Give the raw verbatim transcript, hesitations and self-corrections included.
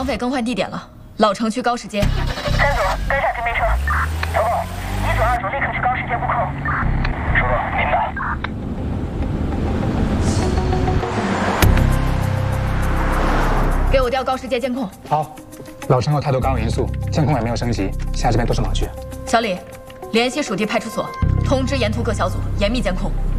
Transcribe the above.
绑匪更换地点了，老城区高石街。 三组跟上军备车。报告，一组、二组立刻去高石街布控。收到，明白。 给我调高石街监控。 好，老城有太多干扰因素，监控也没有升级，现在这边都是盲区。 小李，联系属地派出所，通知沿途各小组严密监控。